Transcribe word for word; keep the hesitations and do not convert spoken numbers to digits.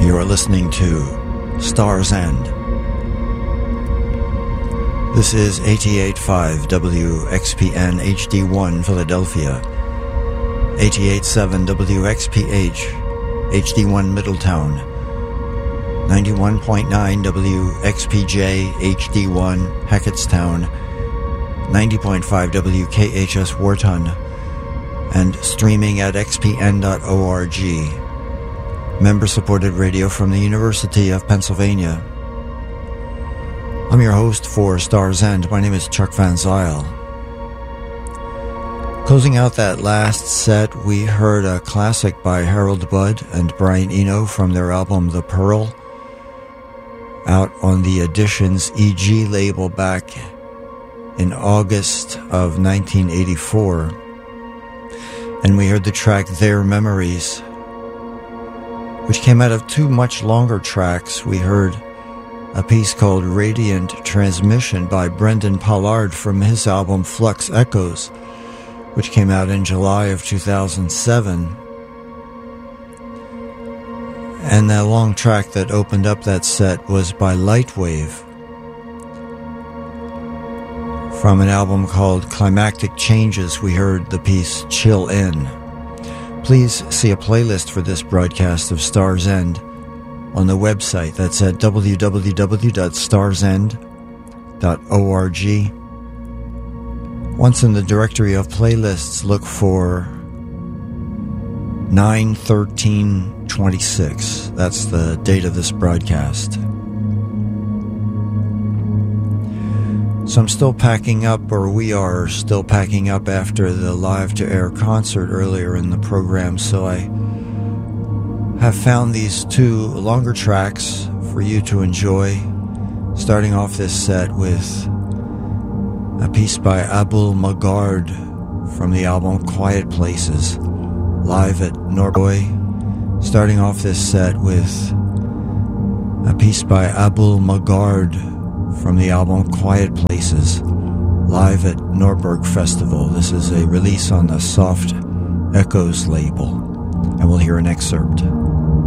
You are listening to Star's End. This is eighty-eight point five W X P N H D one Philadelphia, eighty-eight point seven W X P H H D one Middletown, ninety-one point nine W X P J H D one Hackettstown, ninety point five W K H S Wharton, and streaming at x p n dot org. Member-supported radio from the University of Pennsylvania. I'm your host for Star's End. My name is Chuck Van Zyl. Closing out that last set, we heard a classic by Harold Budd and Brian Eno from their album The Pearl, out on the Editions E G label back in August of nineteen eighty-four. And we heard the track Their Memories, which came out of two much longer tracks. We heard a piece called Radiant Transmission by Brendan Pollard from his album Flux Echoes, which came out in July of two thousand seven. And that long track that opened up that set was by Lightwave from an album called Climactic Changes. We heard the piece Chill In. Please see a playlist for this broadcast of Star's End on the website. That's at w w w dot stars end dot org. Once in the directory of playlists, look for nine thirteen twenty-six. That's the date of this broadcast. So I'm still packing up, or we are still packing up after the live-to-air concert earlier in the program, so I have found these two longer tracks for you to enjoy, starting off this set with a piece by Abul Magard from the album Quiet Places, live at Norboy. Starting off this set with a piece by Abul Magard from the album Quiet Places, live at Norberg Festival. This is a release on the Soft Echoes label, and we'll hear an excerpt.